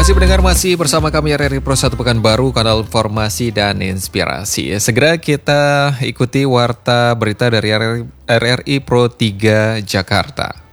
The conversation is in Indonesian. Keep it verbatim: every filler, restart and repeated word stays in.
kasih pendengar, masih bersama kami R R I Pro satu Pekanbaru, kanal informasi dan inspirasi. Segera kita ikuti warta berita dari R R I Pro tiga Jakarta.